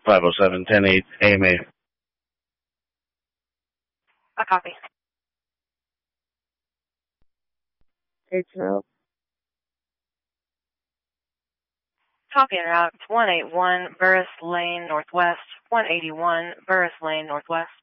507-10-8 AMA. A copy. H-Route. Copy en route 181 Burris Lane Northwest, 181 Burris Lane Northwest.